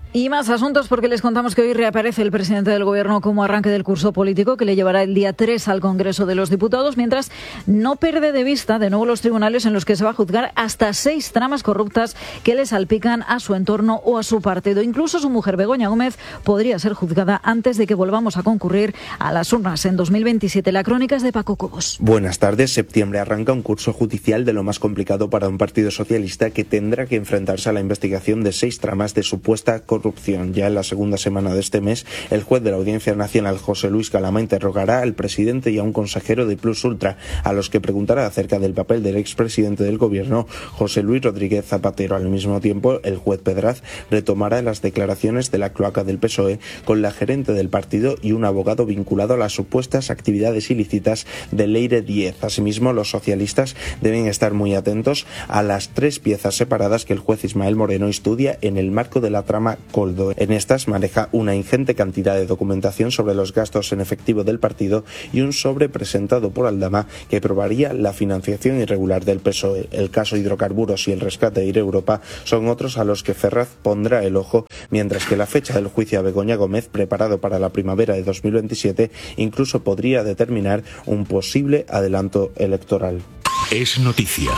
Y más asuntos porque les contamos que hoy reaparece el presidente del Gobierno como arranque del curso político que le llevará el día tres al Congreso de los Diputados, mientras no pierde de vista de nuevo los tribunales en los que se va a juzgar hasta seis tramas corruptas que le salpican a su entorno o a su partido. Incluso su mujer, Begoña Gómez, podría ser juzgada antes de que volvamos a concurrir a las urnas en dos mil veintisiete. La crónica es de Paco Cobos. Buenas tardes. Septiembre arranca un curso judicial de lo más complicado para un partido socialista que tendrá que enfrentarse a la investigación de seis tramas de supuesta corrupción. Ya en la segunda semana de este mes, el juez de la Audiencia Nacional, José Luis Calama, interrogará al presidente y a un consejero de Plus Ultra, a los que preguntará acerca del papel del expresidente del Gobierno, José Luis Rodríguez Zapatero. Al mismo tiempo, el juez Pedraz retomará las declaraciones de la cloaca del P S O E con la gerente del partido y un abogado vinculado a las supuestas actividades ilícitas de Leire diez. Asimismo, los socialistas deben estar muy atentos a las tres piezas separadas que el juez Ismael Moreno estudia en el marco de la trama Coldo. En estas maneja una ingente cantidad de documentación sobre los gastos en efectivo del partido y un sobre presentado por Aldama que probaría la financiación irregular del P S O E. El caso hidrocarburos y el rescate de Air Europa son otros a los que Ferraz pondrá el ojo, mientras que la fecha del juicio a Begoña Gómez, preparado para la primavera de dos mil veintisiete, incluso podría determinar un posible adelanto electoral. Es noticia.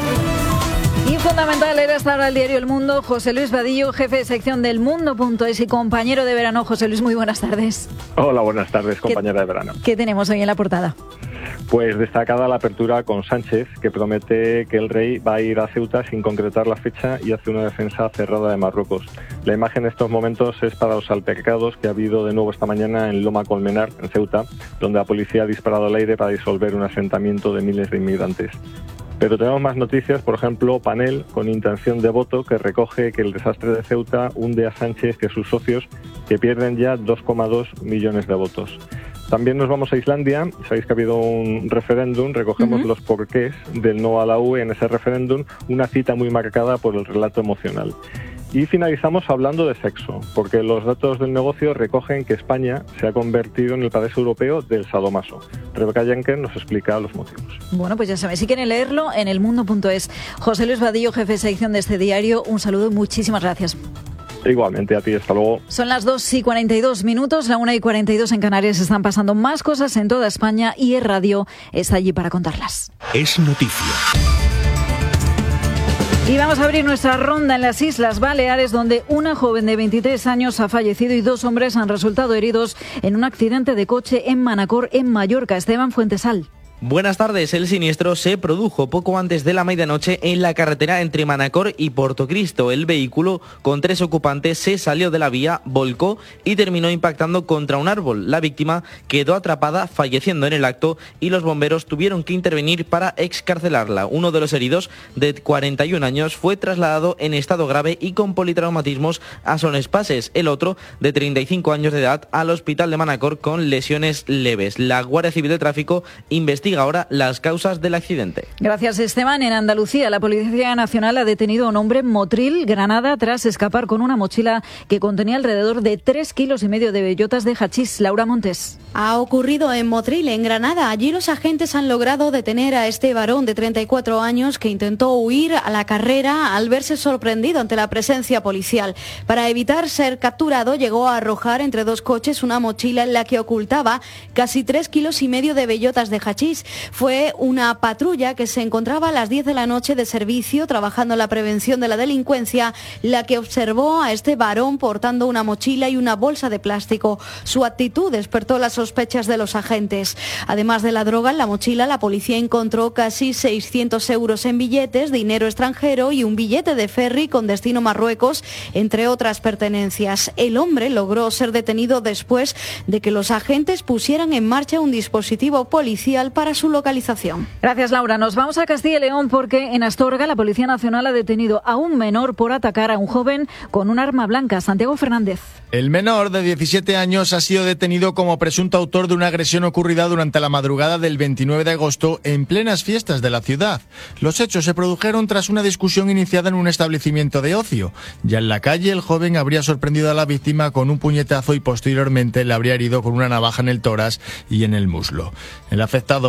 Y fundamental era estar al diario El Mundo. José Luis Vadillo, jefe de sección del Mundo punto es y compañero de verano. José Luis, muy buenas tardes. Hola, buenas tardes, compañera de verano. ¿Qué tenemos hoy en la portada? Pues destacada la apertura con Sánchez, que promete que el rey va a ir a Ceuta sin concretar la fecha y hace una defensa cerrada de Marruecos. La imagen en estos momentos es para los altercados que ha habido de nuevo esta mañana en Loma Colmenar, en Ceuta, donde la policía ha disparado al aire para disolver un asentamiento de miles de inmigrantes. Pero tenemos más noticias, por ejemplo, Panel, con intención de voto, que recoge que el desastre de Ceuta hunde a Sánchez y a sus socios, que pierden ya dos coma dos millones de votos. También nos vamos a Islandia. Sabéis que ha habido un referéndum, recogemos uh-huh. los porqués del no a la U E en ese referéndum, una cita muy marcada por el relato emocional. Y finalizamos hablando de sexo, porque los datos del negocio recogen que España se ha convertido en el paraíso europeo del sadomaso. Rebeca Yanker nos explica los motivos. Bueno, pues ya sabéis, si quieren leerlo en el mundo punto es. José Luis Vadillo, jefe de sección de este diario, un saludo y muchísimas gracias. Igualmente a ti, hasta luego. Son las dos y cuarenta y dos minutos, la una y cuarenta y dos en Canarias. Están pasando más cosas en toda España y Es Radio está allí para contarlas. Es noticia. Y vamos a abrir nuestra ronda en las Islas Baleares, donde una joven de veintitrés años ha fallecido y dos hombres han resultado heridos en un accidente de coche en Manacor, en Mallorca. Esteban Fuentesal. Buenas tardes. El siniestro se produjo poco antes de la medianoche en la carretera entre Manacor y Portocristo. El vehículo con tres ocupantes se salió de la vía, volcó y terminó impactando contra un árbol. La víctima quedó atrapada, falleciendo en el acto, y los bomberos tuvieron que intervenir para excarcelarla. Uno de los heridos, de cuarenta y un años, fue trasladado en estado grave y con politraumatismos a Son Espases. El otro, de treinta y cinco años de edad, al hospital de Manacor con lesiones leves. La Guardia Civil de Tráfico investiga ahora las causas del accidente. Gracias, Esteban. En Andalucía, la Policía Nacional ha detenido a un hombre en Motril, Granada, tras escapar con una mochila que contenía alrededor de tres kilos y medio de bellotas de hachís. Laura Montes. Ha ocurrido en Motril, en Granada. Allí los agentes han logrado detener a este varón de treinta y cuatro años que intentó huir a la carrera al verse sorprendido ante la presencia policial. Para evitar ser capturado, llegó a arrojar entre dos coches una mochila en la que ocultaba casi tres kilos y medio de bellotas de hachís. Fue una patrulla que se encontraba a las diez de la noche de servicio trabajando en la prevención de la delincuencia la que observó a este varón portando una mochila y una bolsa de plástico. Su actitud despertó las sospechas de los agentes. Además de la droga en la mochila, la policía encontró casi seiscientos euros en billetes, dinero extranjero y un billete de ferry con destino Marruecos, entre otras pertenencias. El hombre logró ser detenido después de que los agentes pusieran en marcha un dispositivo policial para su localización. Gracias, Laura. Nos vamos a Castilla y León porque en Astorga la Policía Nacional ha detenido a un menor por atacar a un joven con un arma blanca. Santiago Fernández. El menor de diecisiete años ha sido detenido como presunto autor de una agresión ocurrida durante la madrugada del veintinueve de agosto en plenas fiestas de la ciudad. Los hechos se produjeron tras una discusión iniciada en un establecimiento de ocio. Ya en la calle, el joven habría sorprendido a la víctima con un puñetazo y posteriormente le habría herido con una navaja en el tórax y en el muslo. El afectado fue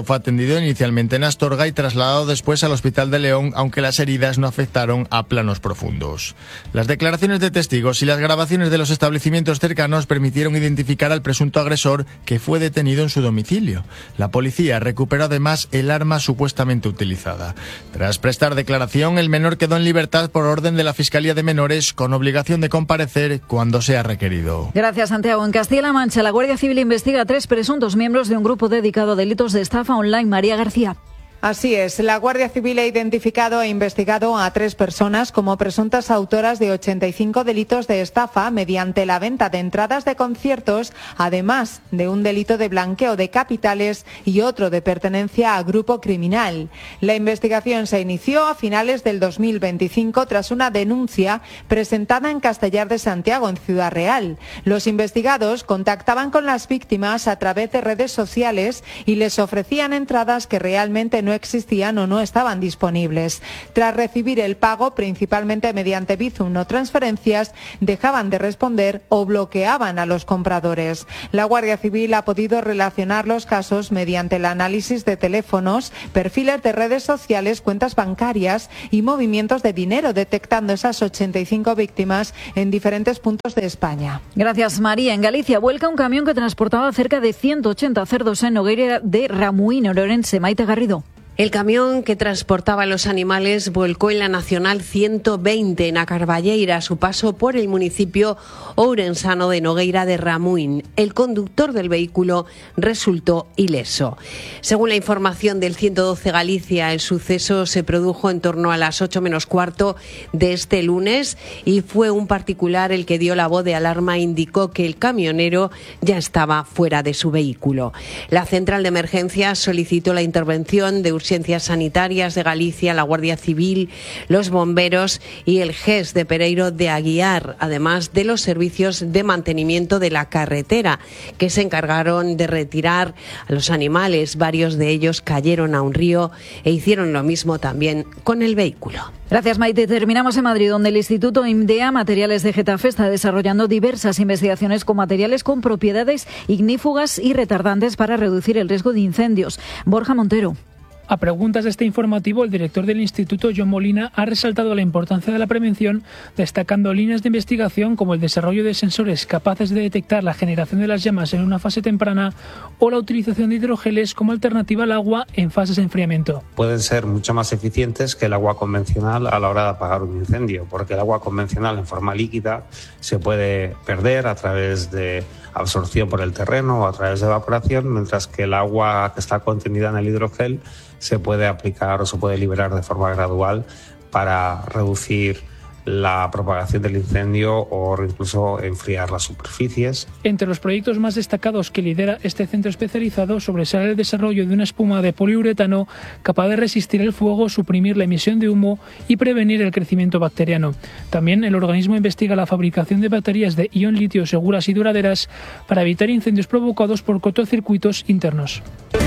fue atendido inicialmente en Astorga y trasladado después al Hospital de León, aunque las heridas no afectaron a planos profundos. Las declaraciones de testigos y las grabaciones de los establecimientos cercanos permitieron identificar al presunto agresor, que fue detenido en su domicilio. La policía recuperó además el arma supuestamente utilizada. Tras prestar declaración, el menor quedó en libertad por orden de la Fiscalía de Menores, con obligación de comparecer cuando sea requerido. Gracias, Santiago. En Castilla-La Mancha, la Guardia Civil investiga a tres presuntos miembros de un grupo dedicado a delitos de estafa online. María García. Así es, la Guardia Civil ha identificado e investigado a tres personas como presuntas autoras de ochenta y cinco delitos de estafa mediante la venta de entradas de conciertos, además de un delito de blanqueo de capitales y otro de pertenencia a grupo criminal. La investigación se inició a finales del dos mil veinticinco tras una denuncia presentada en Castellar de Santiago, en Ciudad Real. Los investigados contactaban con las víctimas a través de redes sociales y les ofrecían entradas que realmente no no existían o no estaban disponibles. Tras recibir el pago, principalmente mediante Bizum o transferencias, dejaban de responder o bloqueaban a los compradores. La Guardia Civil ha podido relacionar los casos mediante el análisis de teléfonos, perfiles de redes sociales, cuentas bancarias y movimientos de dinero, detectando esas ochenta y cinco víctimas en diferentes puntos de España. Gracias, María. En Galicia vuelca un camión que transportaba cerca de ciento ochenta cerdos en Nogueira de Ramuín, Ourense. Maite Garrido. El camión que transportaba los animales volcó en la Nacional ciento veinte en A Carballeira a su paso por el municipio ourensano de Nogueira de Ramuín. El conductor del vehículo resultó ileso. Según la información del ciento doce Galicia, el suceso se produjo en torno a las ocho menos cuarto de este lunes y fue un particular el que dio la voz de alarma e indicó que el camionero ya estaba fuera de su vehículo. La central de emergencias solicitó la intervención de urgencias sanitarias de Galicia, la Guardia Civil, los bomberos y el G E S de Pereiro de Aguiar, además de los servicios de mantenimiento de la carretera, que se encargaron de retirar a los animales. Varios de ellos cayeron a un río e hicieron lo mismo también con el vehículo. Gracias, Maite. Terminamos en Madrid, donde el Instituto IMDEA Materiales de Getafe está desarrollando diversas investigaciones con materiales con propiedades ignífugas y retardantes para reducir el riesgo de incendios. Borja Montero. A preguntas de este informativo, el director del Instituto, John Molina, ha resaltado la importancia de la prevención, destacando líneas de investigación como el desarrollo de sensores capaces de detectar la generación de las llamas en una fase temprana o la utilización de hidrogeles como alternativa al agua en fases de enfriamiento. Pueden ser mucho más eficientes que el agua convencional a la hora de apagar un incendio, porque el agua convencional en forma líquida se puede perder a través de absorción por el terreno o a través de evaporación, mientras que el agua que está contenida en el hidrogel se puede aplicar o se puede liberar de forma gradual para reducir la propagación del incendio o incluso enfriar las superficies. Entre los proyectos más destacados que lidera este centro especializado sobresale el desarrollo de una espuma de poliuretano capaz de resistir el fuego, suprimir la emisión de humo y prevenir el crecimiento bacteriano. También el organismo investiga la fabricación de baterías de ion litio seguras y duraderas para evitar incendios provocados por cortocircuitos internos.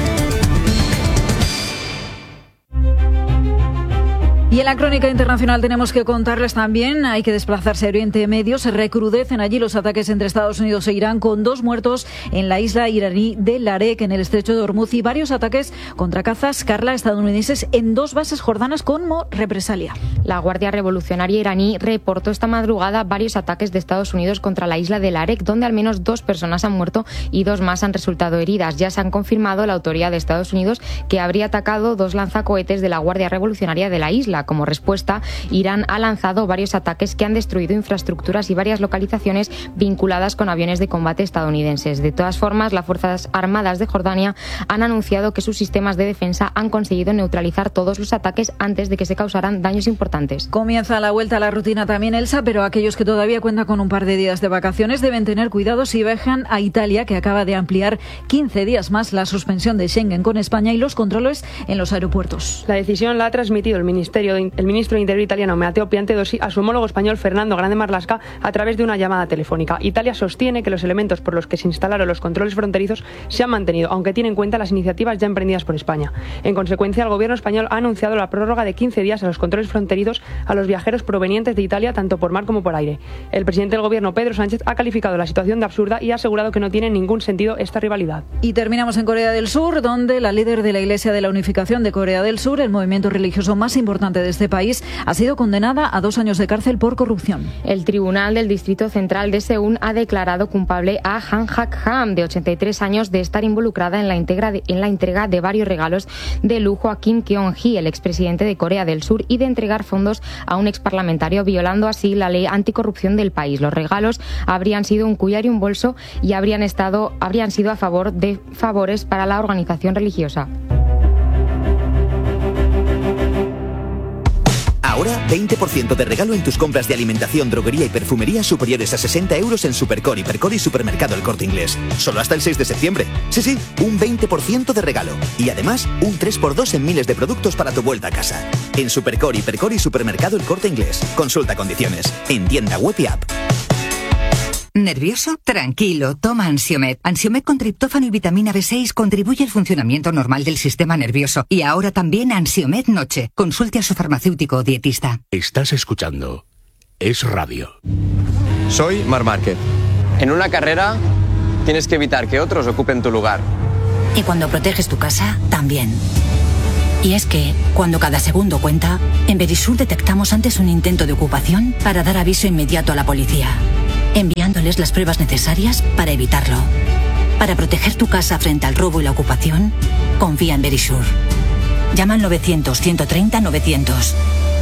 Y en la crónica internacional tenemos que contarles también, hay que desplazarse a Oriente Medio, se recrudecen allí los ataques entre Estados Unidos e Irán, con dos muertos en la isla iraní de Larek, en el estrecho de Hormuz, y varios ataques contra cazas, Carla, estadounidenses en dos bases jordanas como represalia. La Guardia Revolucionaria iraní reportó esta madrugada varios ataques de Estados Unidos contra la isla de Larek, donde al menos dos personas han muerto y dos más han resultado heridas. Ya se han confirmado la autoridad de Estados Unidos que habría atacado dos lanzacohetes de la Guardia Revolucionaria de la isla. Como respuesta, Irán ha lanzado varios ataques que han destruido infraestructuras y varias localizaciones vinculadas con aviones de combate estadounidenses. De todas formas, las Fuerzas Armadas de Jordania han anunciado que sus sistemas de defensa han conseguido neutralizar todos los ataques antes de que se causaran daños importantes. Comienza la vuelta a la rutina también, Elsa, pero aquellos que todavía cuentan con un par de días de vacaciones deben tener cuidado si viajan a Italia, que acaba de ampliar quince días más la suspensión de Schengen con España y los controles en los aeropuertos. La decisión la ha transmitido el Ministerio Ministerio de, el ministro de Interior italiano Matteo Piantedosi a su homólogo español Fernando Grande Marlaska a través de una llamada telefónica. Italia sostiene que los elementos por los que se instalaron los controles fronterizos se han mantenido, aunque tiene en cuenta las iniciativas ya emprendidas por España. En consecuencia, el gobierno español ha anunciado la prórroga de quince días a los controles fronterizos a los viajeros provenientes de Italia, tanto por mar como por aire. El presidente del gobierno, Pedro Sánchez, ha calificado la situación de absurda y ha asegurado que no tiene ningún sentido esta rivalidad. Y terminamos en Corea del Sur, donde la líder de la Iglesia de la Unificación de Corea del Sur, el movimiento religioso más importante de este país, ha sido condenada a dos años de cárcel por corrupción. El Tribunal del Distrito Central de Seúl ha declarado culpable a Han Hak-ham, de ochenta y tres años, de estar involucrada en la, integra de, en la entrega de varios regalos de lujo a Kim Kyung-hee, el expresidente de Corea del Sur, y de entregar fondos a un exparlamentario, violando así la ley anticorrupción del país. Los regalos habrían sido un collar y un bolso y habrían, estado, habrían sido a favor de favores para la organización religiosa. Ahora, veinte por ciento de regalo en tus compras de alimentación, droguería y perfumería superiores a sesenta euros en Supercore, Hipercore y Supermercado El Corte Inglés. Solo hasta el seis de septiembre. Sí, sí, un veinte por ciento de regalo. Y además, un tres por dos en miles de productos para tu vuelta a casa. En Supercore, Hipercore y Supermercado El Corte Inglés. Consulta condiciones. En tienda web y app. ¿Nervioso? Tranquilo, toma Ansiomed. Ansiomed con triptófano y vitamina B seis contribuye al funcionamiento normal del sistema nervioso. Y ahora también Ansiomed Noche. Consulte a su farmacéutico o dietista. Estás escuchando Es Radio. Soy Marc Márquez. En una carrera tienes que evitar que otros ocupen tu lugar. Y cuando proteges tu casa, también. Y es que, cuando cada segundo cuenta, en Verisur detectamos antes un intento de ocupación para dar aviso inmediato a la policía, enviándoles las pruebas necesarias para evitarlo. Para proteger tu casa frente al robo y la ocupación, confía en Verisur. Llama al novecientos, ciento treinta, novecientos.